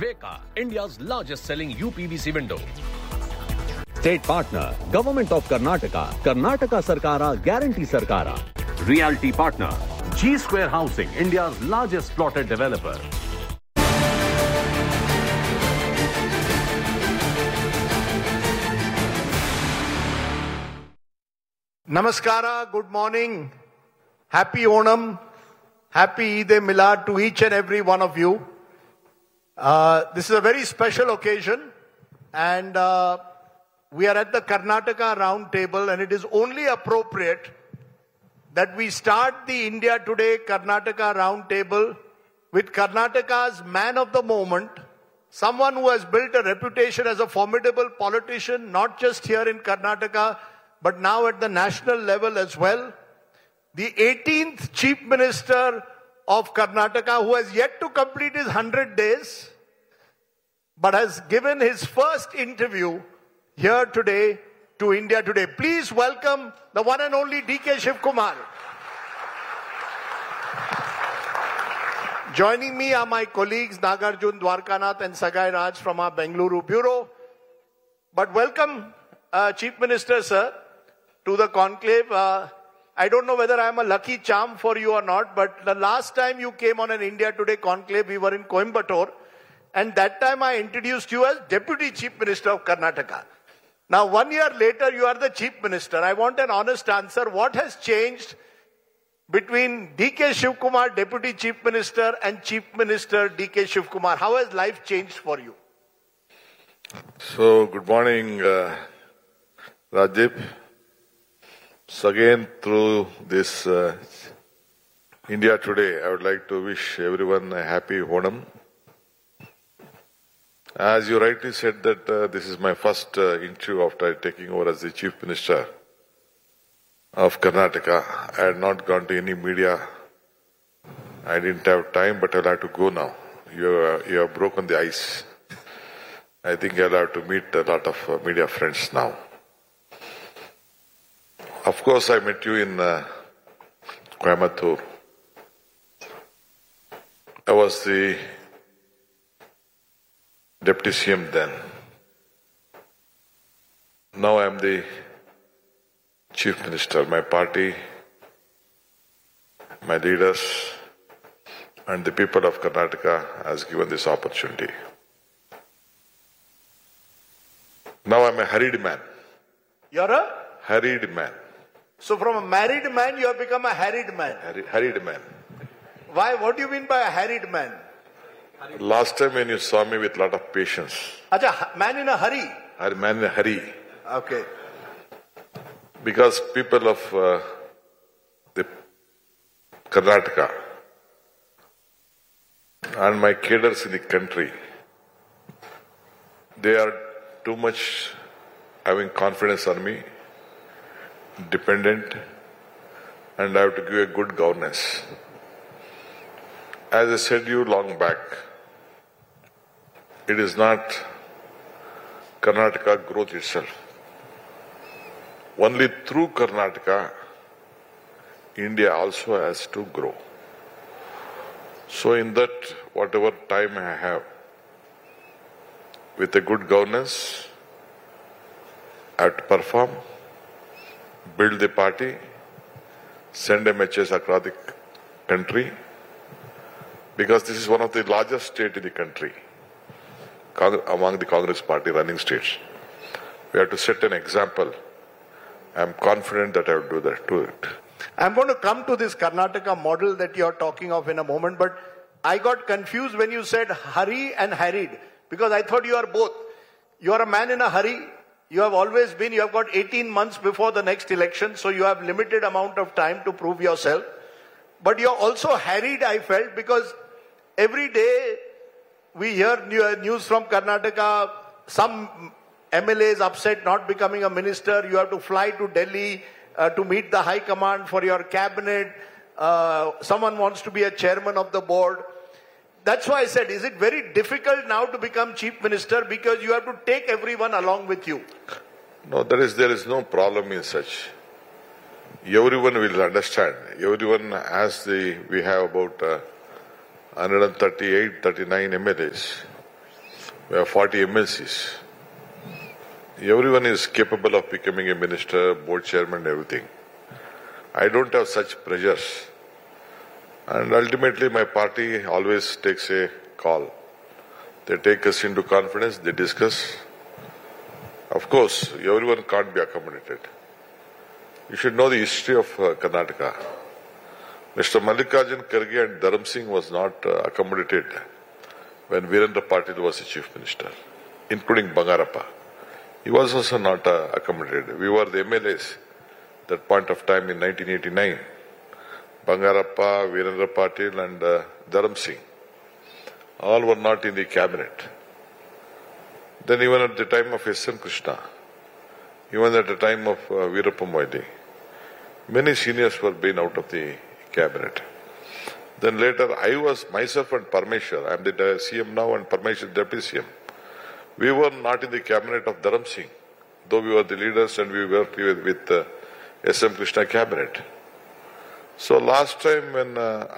Veka, India's largest selling UPVC window. State partner, Government of Karnataka, Karnataka Sarkara, Guarantee Sarkara. Realty partner, G Square Housing, India's largest plotted developer. Namaskara, good morning, happy Onam, happy Eid-e-Milad to each and every one of you. This is a very special occasion and we are at the Karnataka round table, and it is only appropriate that we start the India Today Karnataka round table with Karnataka's man of the moment, someone who has built a reputation as a formidable politician, not just here in Karnataka, but now at the national level as well. The 18th Chief Minister of Karnataka, who has yet to complete his 100 days, but has given his first interview here today to India Today. Please welcome the one and only D.K. Shivkumar. Joining me are my colleagues Nagarjun Dwarkanath and Sagai Raj from our Bengaluru bureau. But welcome, Chief Minister, sir, to the conclave. I don't know whether I am a lucky charm for you or not, but the last time you came on an India Today conclave, we were in Coimbatore. And that time I introduced you as Deputy Chief Minister of Karnataka. Now, 1 year later, you are the Chief Minister. I want an honest answer. What has changed between D.K. Shivkumar, Deputy Chief Minister, and Chief Minister D.K. Shivkumar? How has life changed for you? So, good morning, Rajdip. So again, through this India Today, I would like to wish everyone a happy Onam. As you rightly said that this is my first interview after taking over as the Chief Minister of Karnataka. I had not gone to any media. I didn't have time, but I'll have to go now. You have broken the ice. I think I'll have to meet a lot of media friends now. Of course, I met you in Coimbatore. I was the Deputy CM then. Now I am the Chief Minister. My party, my leaders, and the people of Karnataka has given this opportunity. Now I am a harried man. You're a? Harried man. So from a married man, you have become a harried man. Harried man. Why? What do you mean by a harried man? Last time when you saw me with a lot of patience. Acha, man in a hurry. A man in a hurry. Okay. Because people of the Karnataka and my cadres in the country, they are too much having confidence on me, dependent, and I have to give a good governance. As I said you long back, it is not Karnataka growth itself. Only through Karnataka, India also has to grow. So in that, whatever time I have, with a good governance, I have to perform, build the party, send a message across the country, because this is one of the largest states in the country, among the Congress party running states. We have to set an example. I am confident that I will do it. I'm going to come to this Karnataka model that you're talking of in a moment, but I got confused when you said hurry and harried, because I thought you are both. You are a man in a hurry. You have always been. You have got 18 months before the next election, so you have limited amount of time to prove yourself. But you're also harried, I felt, because every day we hear news from Karnataka, some MLAs upset not becoming a minister. You have to fly to Delhi to meet the high command for your cabinet. Someone wants to be a chairman of the board. That's why I said, is it very difficult now to become chief minister because you have to take everyone along with you? No, there is no problem in such. Everyone will understand. Everyone we have about 138, 39 MLAs. We have 40 MLCs. Everyone is capable of becoming a minister, board chairman, everything. I don't have such pressures. And ultimately, my party always takes a call. They take us into confidence, they discuss. Of course, everyone can't be accommodated. You should know the history of Karnataka. Mr. Mallikarjun Kharge and Dharam Singh was not accommodated when Virendra Patil was the chief minister, including Bangarappa. He was also not accommodated. We were the MLAs at that point of time in 1989. Bangarappa, Virendra Patil and Dharam Singh. All were not in the cabinet. Then even at the time of S.N. Krishna, even at the time of Veerappa Moily, many seniors were being out of the cabinet. Then later, I was myself and Parmeshwar. I am the CM now and Parmeshwar deputy CM. We were not in the cabinet of Dharam Singh, though we were the leaders and we worked with S.M. Krishna cabinet. So last time when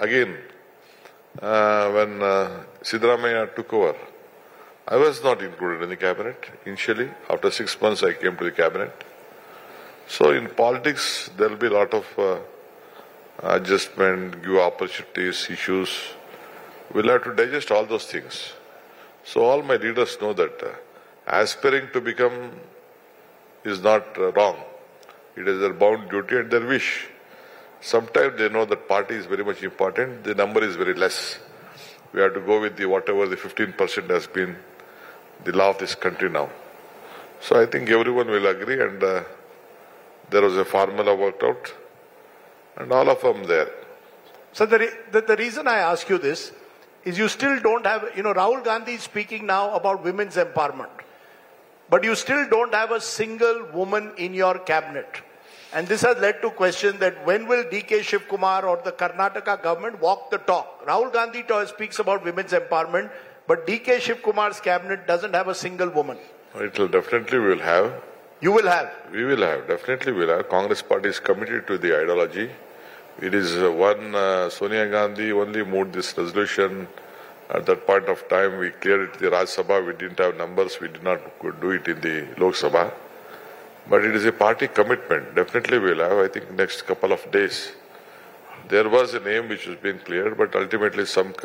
Siddaramaiah took over, I was not included in the cabinet initially. After 6 months, I came to the cabinet. So in politics, there will be a lot of adjustment, give opportunities, issues. We'll have to digest all those things. So all my leaders know that aspiring to become is not wrong. It is their bound duty and their wish. Sometimes they know that party is very much important. The number is very less. We have to go with whatever the 15% has been the law of this country now. So I think everyone will agree, and there was a formula worked out, and all of them there. So the reason I ask you this is you still don't have, Rahul Gandhi is speaking now about women's empowerment, but you still don't have a single woman in your cabinet. And this has led to question that when will D.K. Shiv Kumar or the Karnataka government walk the talk? Rahul Gandhi speaks about women's empowerment, but D.K. Shiv Kumar's cabinet doesn't have a single woman. It will definitely we will have. You will have? We will have, definitely we will have. Congress party is committed to the ideology. It is Sonia Gandhi only moved this resolution. At that point of time, we cleared it in the Rajya Sabha. We didn't have numbers. We did not do it in the Lok Sabha. But it is a party commitment. Definitely we will have, I think, next couple of days. There was a name which was being cleared, but ultimately some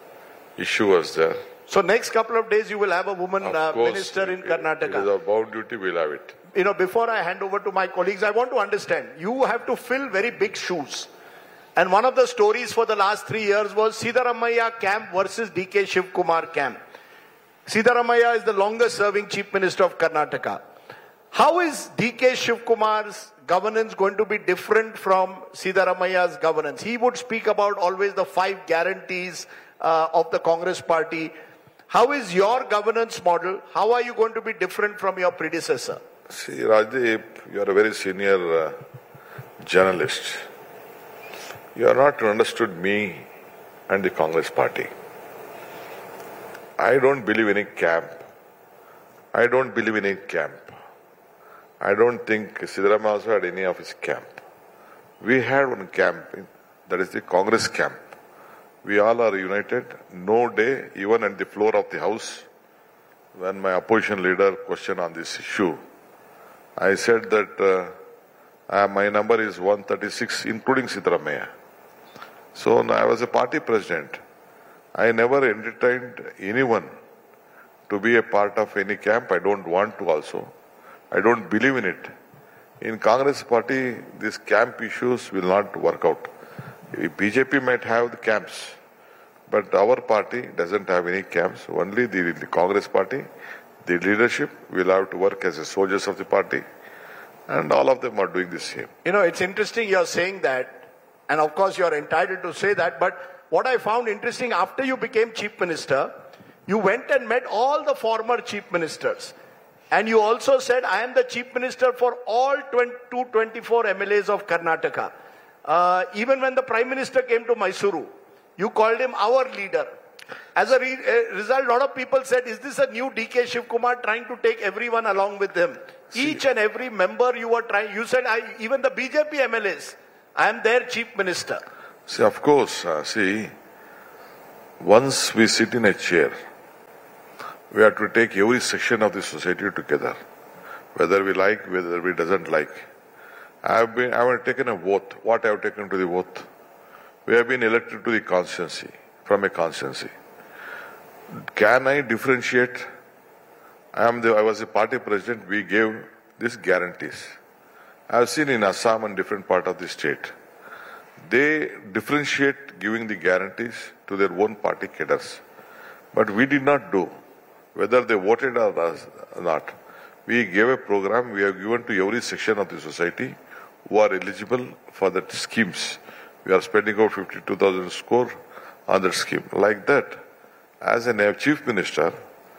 issue was there. So next couple of days you will have a woman minister in Karnataka. It is our bound duty, we will have it. Before I hand over to my colleagues, I want to understand, you have to fill very big shoes. And one of the stories for the last 3 years was Siddaramaiah camp versus D.K. Shiv Kumar camp. Siddaramaiah is the longest serving chief minister of Karnataka. How is D.K. Shiv Kumar's governance going to be different from Siddaramaiah's governance? He would speak about always the 5 guarantees of the Congress party. How is your governance model? How are you going to be different from your predecessor? See, Rajdeep, you are a very senior journalist. You have not understood me and the Congress party. I don't believe in a camp. I don't believe in a camp. I don't think Siddaramaiah also had any of his camp. We had one camp, that is the Congress camp. We all are united. No day, even at the floor of the House, when my opposition leader questioned on this issue, I said that my number is 136, including Siddaramaiah. So I was a party president. I never entertained anyone to be a part of any camp. I don't want to also. I don't believe in it. In Congress party, these camp issues will not work out. BJP might have the camps, but our party doesn't have any camps. Only the Congress party, the leadership will have to work as soldiers of the party, and all of them are doing the same. It's interesting you're saying that, and of course you're entitled to say that, but what I found interesting, after you became chief minister, you went and met all the former chief ministers. And you also said, I am the chief minister for all 224 MLAs of Karnataka. Even when the prime minister came to Mysuru, you called him our leader. As a result, a lot of people said, is this a new D.K. Shiv Kumar trying to take everyone along with him? Each and every member you were trying, you said, even the BJP MLAs, I am their chief minister. See, of course, once we sit in a chair, we have to take every section of the society together, whether we like, whether we doesn't like. I have taken a vote. What I have taken to the vote? We have been elected to the constituency, from a constituency. Can I differentiate? I was a party president. We gave these guarantees. I have seen in Assam and different part of the state, they differentiate giving the guarantees to their own party cadres. But we did not do, whether they voted or not. We gave a program we have given to every section of the society who are eligible for that schemes. We are spending over 52,000 crore on that scheme. Like that, as a chief minister,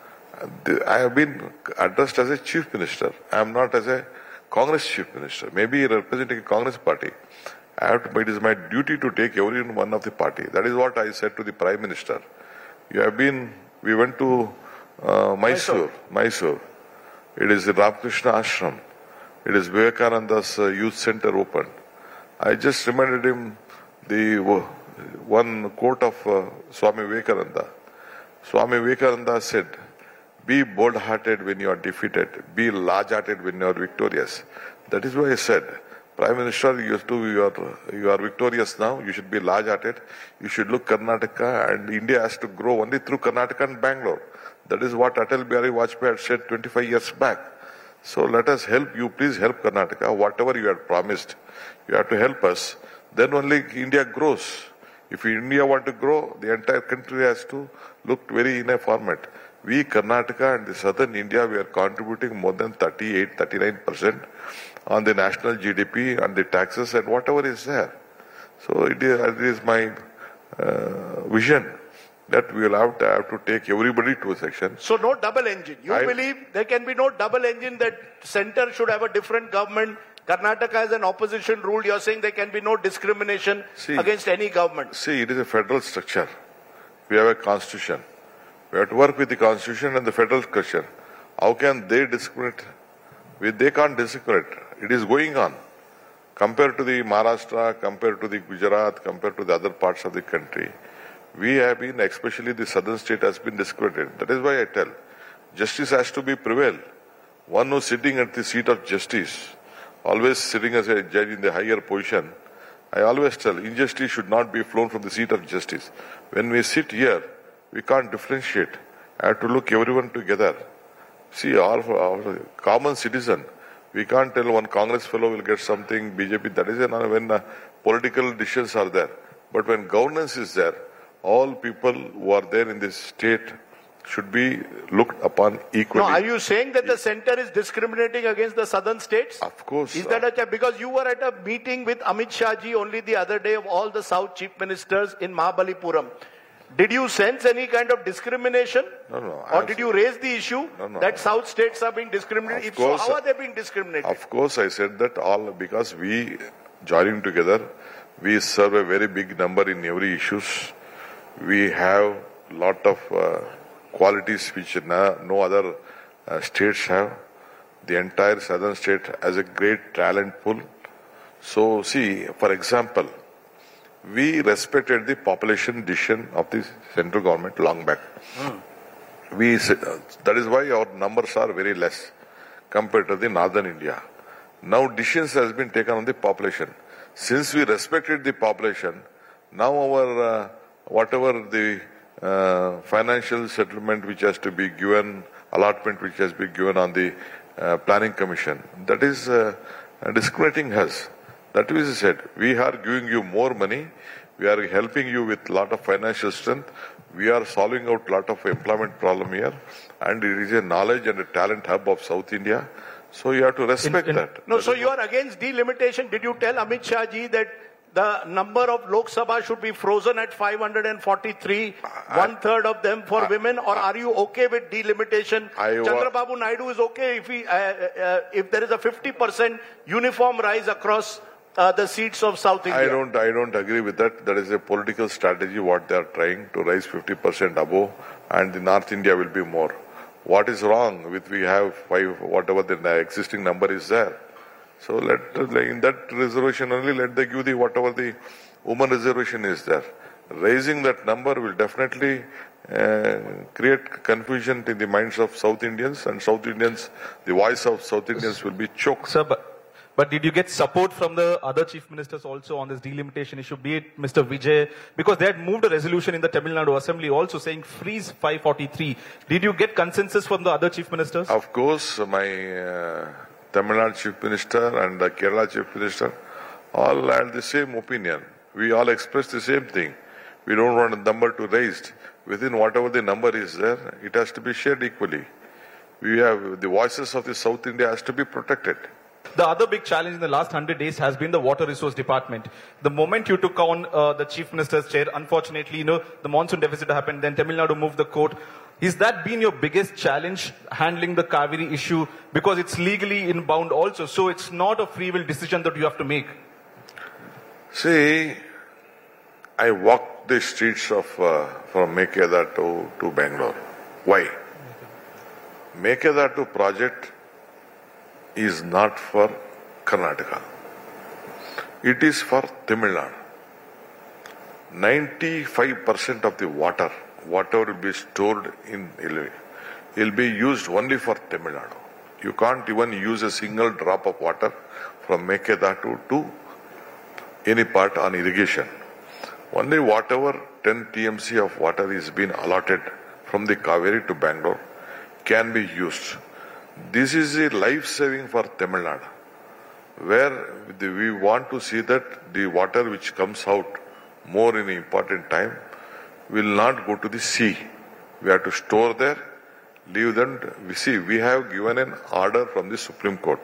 I have been addressed as a chief minister. I am not as a Congress chief minister. Maybe representing a Congress party. It is my duty to take every one of the party. That is what I said to the Prime Minister. We went to Mysore. It is the Ramakrishna Ashram. It is Vivekananda's youth center opened. I just reminded him the one quote of Swami Vivekananda. Swami Vivekananda said, "Be bold-hearted when you are defeated. Be large-hearted when you are victorious." That is why I said, Prime Minister, you are victorious now. You should be large-hearted. You should look Karnataka, and India has to grow only through Karnataka and Bangalore. That is what Atal Bihari Vajpayee had said 25 years back. So let us help you. Please help Karnataka. Whatever you had promised, you have to help us. Then only India grows. If India want to grow, the entire country has to look very in a format. We, Karnataka and the southern India, we are contributing more than 39% on the national GDP and the taxes and whatever is there. So it is my vision that we will have to take everybody to a section. So no double engine. You believe there can be no double engine, that center should have a different government. Karnataka has an opposition rule. You are saying there can be no discrimination against any government. See, it is a federal structure. We have a constitution. We have to work with the constitution and the federal structure. How can they discriminate? They can't discriminate. It is going on. Compared to the Maharashtra, compared to the Gujarat, compared to the other parts of the country, we have been, especially the southern state, has been discriminated. That is why I tell, justice has to be prevailed. One who is sitting at the seat of justice, always sitting as a judge in the higher position, I always tell, injustice should not be flown from the seat of justice. When we sit here, we can't differentiate. I have to look everyone together. See, our common citizen, we can't tell one Congress fellow will get something, BJP, that is when political decisions are there. But when governance is there, all people who are there in this state should be looked upon equally. No, are you saying that the center is discriminating against the southern states? Of course. Is that because you were at a meeting with Amit Shah ji only the other day of all the South chief ministers in Mahabalipuram. Did you sense any kind of discrimination? No. Or did you raise the issue that South states are being discriminated? If so, how are they being discriminated? Of course, I said that all because we joining together, we serve a very big number in every issues. We have lot of qualities which no other states have. The entire southern state has a great talent pool. So see, for example, we respected the population decision of the central government long back. That is why our numbers are very less compared to the northern India. Now decisions has been taken on the population. Since we respected the population, now our whatever the financial settlement which has to be given, allotment which has been given on the planning commission, that is discriminating us. That is said, we are giving you more money, we are helping you with lot of financial strength, we are solving out lot of employment problem here, and it is a knowledge and a talent hub of South India. So you have to respect that. No, so you are against delimitation. Did you tell Amit Shah ji that the number of Lok Sabha should be frozen at 543, one-third of them for women, or are you okay with delimitation? Chandrababu Naidu is okay if there is a 50% uniform rise across the seats of South India. I don't agree with that. That is a political strategy what they are trying to rise 50% above, and the North India will be more. What is wrong with we have 5, whatever the existing number is there? So in that reservation only, let they give the whatever the woman reservation is there. Raising that number will definitely create confusion in the minds of South Indians, and South Indians, the voice of South Indians will be choked. Sir, but did you get support from the other chief ministers also on this delimitation issue, be it Mr. Vijay? Because they had moved a resolution in the Tamil Nadu Assembly also saying freeze 543. Did you get consensus from the other chief ministers? Of course, my Tamil Nadu chief minister and the Kerala chief minister all had the same opinion. We all expressed the same thing. We don't want a number to raised. Within whatever the number is there, it has to be shared equally. We have the voices of the South India has to be protected. The other big challenge in the last 100 days has been the Water Resource Department. The moment you took on the Chief Minister's chair, unfortunately, the monsoon deficit happened, then Tamil Nadu moved the court. Is that been your biggest challenge, handling the Kaveri issue? Because it's legally inbound also, so it's not a free will decision that you have to make. See, I walked the streets of from Mekedatu to Bangalore. Why? Mekedatu project is not for Karnataka. It is for Tamil Nadu. 95% of the water, whatever will be stored in Ilve, will be used only for Tamil Nadu. You can't even use a single drop of water from Mekedatu to any part on irrigation. Only whatever 10 TMC of water is being allotted from the Kaveri to Bangalore can be used. This is a life-saving for Tamil Nadu, where we want to see that the water which comes out more in an important time will not go to the sea. We have to store there, leave them. We have given an order from the Supreme Court.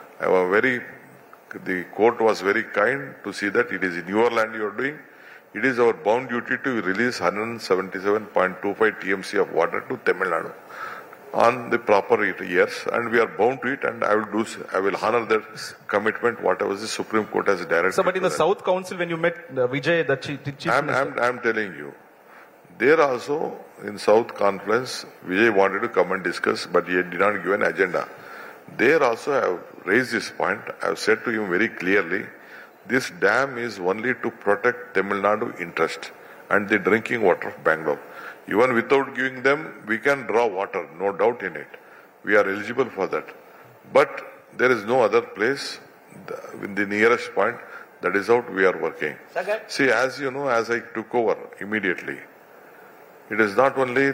The court was very kind to see that it is in your land you are doing. It is our bound duty to release 177.25 TMC of water to Tamil Nadu on the proper years, and we are bound to it, and I will honor that commitment, whatever the Supreme Court has directed. So, but in the South Council, when you met Vijay, the chief minister, I'm telling you, there also in South Conference, Vijay wanted to come and discuss, but he did not give an agenda. There also I have raised this point. I have said to him very clearly, this dam is only to protect Tamil Nadu interest and the drinking water of Bangalore. Even without giving them, we can draw water, no doubt in it. We are eligible for that. But there is no other place in the nearest point. That is how we are working. Okay. See, as you know, as I took over immediately, it is not only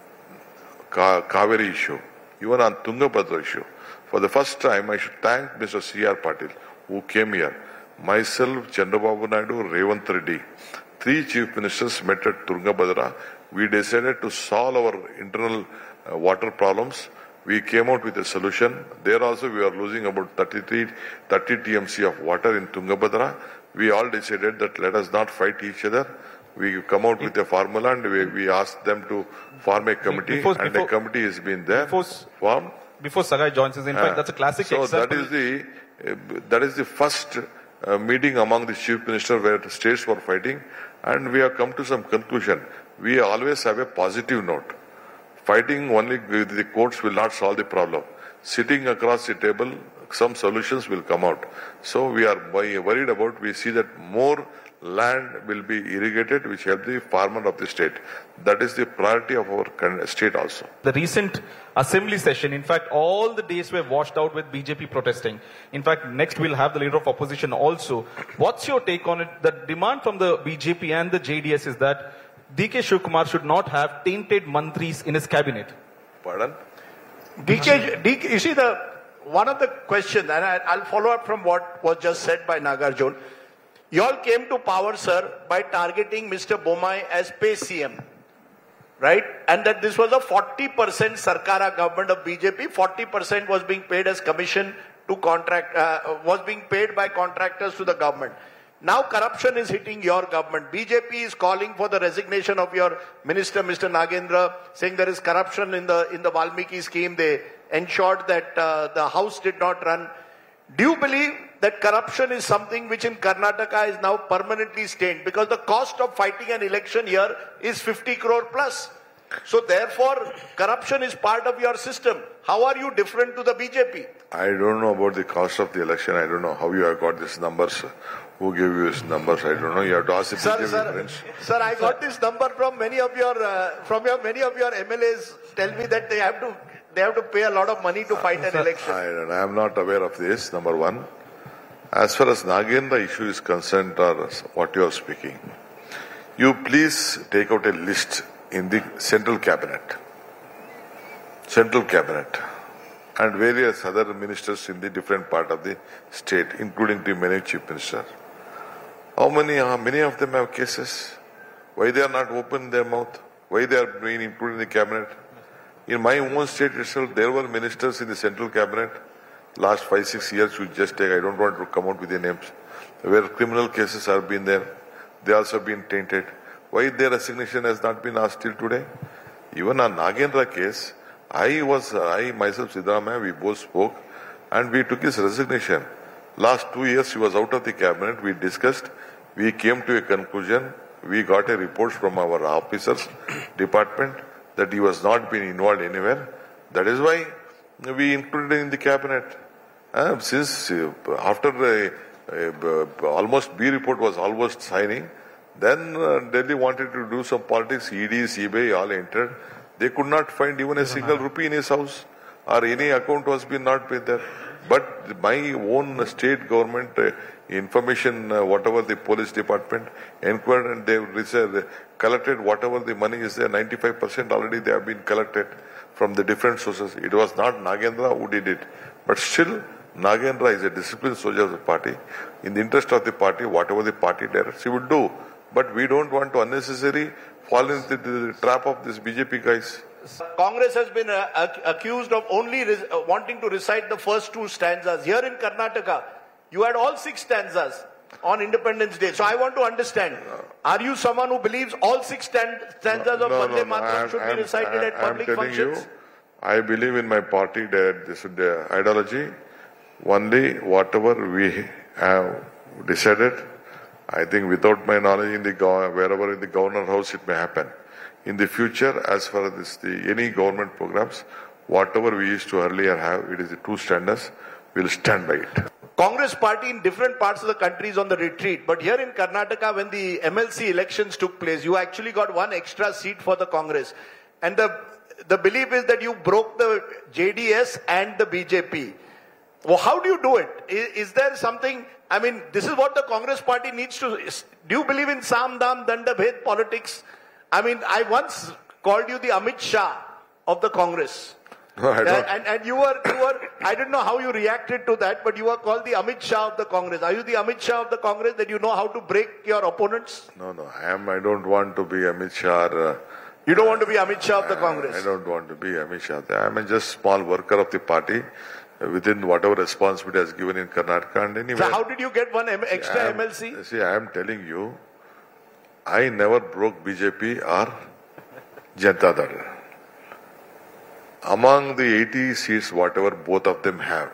Kaveri issue, even on Tungabhadra issue. For the first time, I should thank Mr. C.R. Patil, who came here. Myself, Chandrababu Naidu, Revant Reddy, 3 chief ministers met at Tungabhadra. We decided to solve our internal water problems. We came out with a solution. There also we are losing about 30 TMC of water in Tungabhadra. We all decided that let us not fight each other. We come out with a formula and we asked them to form a committee, and a committee has been there formed. Before Sagai joins us, in fact, that's a classic example. So that is the first meeting among the chief minister where the states were fighting, and we have come to some conclusion. We always have a positive note. Fighting only with the courts will not solve the problem. Sitting across the table, some solutions will come out. So we are worried about, we see that more land will be irrigated, which help the farmer of the state. That is the priority of our state also. The recent assembly session, in fact, all the days were washed out with BJP protesting. In fact, next we'll have the leader of opposition also. What's your take on it? The demand from the BJP and the JDS is that DK Shivkumar should not have tainted mantris in his cabinet. Pardon? DK, you see, one of the questions, and I'll follow up from what was just said by Nagarjun. You all came to power, sir, by targeting Mr. Bommai as pay CM, right? And that this was a 40% Sarkara government of BJP, 40% was being paid as commission to was being paid by contractors to the government. Now corruption is hitting your government. BJP is calling for the resignation of your minister, Mr. Nagendra, saying there is corruption in the Valmiki scheme. They ensured that the house did not run. Do you believe that corruption is something which in Karnataka is now permanently stained? Because the cost of fighting an election here is 50 crore plus. So therefore, corruption is part of your system. How are you different to the BJP? I don't know about the cost of the election. I don't know how you have got these numbers. Who gave you his numbers? I don't know. You have to ask the BJP friends. Sir, I got this number from many of your MLAs. Tell me that they have to pay a lot of money to fight an election. I am not aware of this. Number one, as far as Nagendra issue is concerned, or what you are speaking, you please take out a list in the central cabinet, and various other ministers in the different part of the state, including the many chief minister. How many of them have cases? Why they are not open their mouth? Why they are being included in the cabinet? In my own state itself, there were ministers in the central cabinet last 5-6 years. You just take. I don't want to come out with the names. Where criminal cases have been there, they also been tainted. Why their resignation has not been asked till today? Even on Nagendra case, I myself, Siddaramaiah, we both spoke, and we took his resignation. Last 2 years, he was out of the cabinet. We discussed. We came to a conclusion. We got a report from our officers department that he was not being involved anywhere. That is why we included in the cabinet. Since after almost B report was almost signing, then Delhi wanted to do some politics. ED, CBI all entered. They could not find even a single rupee in his house, or any account was been not paid there. But my own state government information, whatever the police department inquired, and they collected whatever the money is there, 95% already they have been collected from the different sources. It was not Nagendra who did it. But still, Nagendra is a disciplined soldier of the party. In the interest of the party, whatever the party directs, he would do. But we don't want to unnecessarily fall into the trap of these BJP guys. Congress has been accused of only wanting to recite the first 2 stanzas. Here in Karnataka, you had all 6 stanzas on Independence Day. So I want to understand, are you someone who believes all 6 stanzas of Vande Mataram should be recited at public functions? I believe in my party that this is the ideology. Only whatever we have decided, I think without my knowledge, wherever in the governor house it may happen. In the future, as far as any government programs, whatever we used to earlier have, it is the 2 standards, we'll stand by it. Congress party in different parts of the country is on the retreat. But here in Karnataka, when the MLC elections took place, you actually got 1 extra seat for the Congress. And the belief is that you broke the JDS and the BJP. Well, how do you do it? Is there something, I mean, this is what the Congress party needs to, do you believe in Sam Dam Danda Bhed politics? I mean, I once called you the Amit Shah of the Congress. No, I don't. And you were, I don't know how you reacted to that, but you were called the Amit Shah of the Congress. Are you the Amit Shah of the Congress, that you know how to break your opponents? No, I don't want to be Amit Shah. You don't want to be Amit Shah of the Congress? I don't want to be Amit Shah. I am just small worker of the party within whatever responsibility has given in Karnataka. And anyway, so how did you get 1 extra MLC? See, I am telling you, I never broke BJP or Janata Dal. Among the 80 seats, whatever both of them have,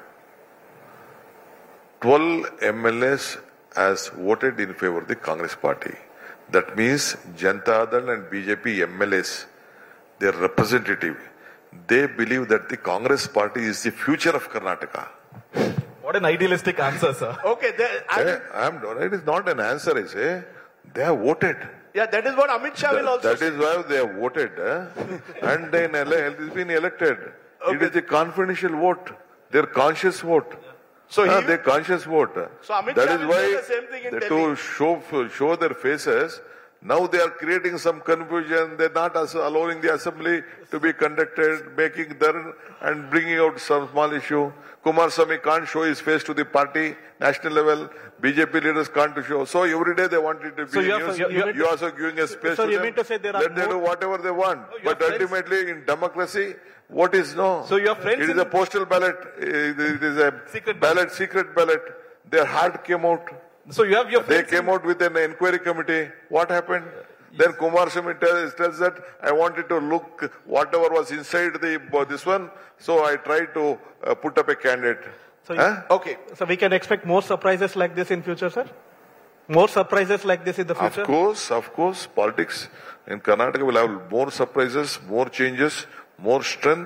12 MLAs has voted in favor of the Congress party. That means Janata Dal and BJP MLAs, their representative, they believe that the Congress party is the future of Karnataka. What an idealistic answer, sir. Okay, it is not an answer, I say. They have voted. Yeah, that is what Amit Shah will also say. That is why they have voted. And then it has been elected. Okay. It is a confidential vote. Their conscious vote. So their conscious vote. So Amit Shah will say the same thing in Delhi. To show their faces, now they are creating some confusion. They are not allowing the assembly to be conducted, making there and bringing out some small issue. Kumaraswamy can't show his face to the party, national level. BJP leaders can't show. So every day they want it to be news. You are also giving a space to them. To say there Let them do whatever they want. But ultimately in democracy, what is no? So your friends... It is a postal ballot. It is a secret ballot. Their heart came out. So you have your They came out with an inquiry committee. What happened? Then Kumaraswamy tells that I wanted to look whatever was inside this one, so I tried to put up a candidate. So okay. So we can expect more surprises like this in future, sir? More surprises like this in the future? Of course. Politics in Karnataka will have more surprises, more changes, more strength.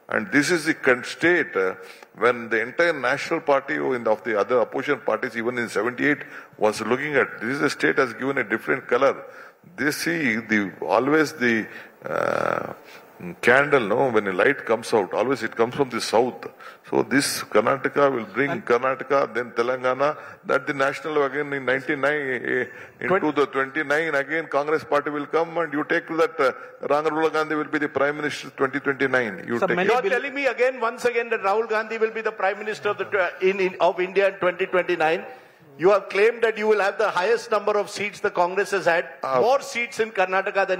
And this is the state when the entire national party of the other opposition parties, even in 78, was looking at this. The state has given a different color. They see always the candle, no, when a light comes out, always it comes from the south. So this Karnataka will bring Karnataka, then Telangana, that the national again in 99, into the 29, again Congress party will come and you take to that Rahul Gandhi will be the Prime Minister 2029. You are telling me again, once again, that Rahul Gandhi will be the Prime Minister of India in 2029. You have claimed that you will have the highest number of seats the Congress has had, more seats in Karnataka than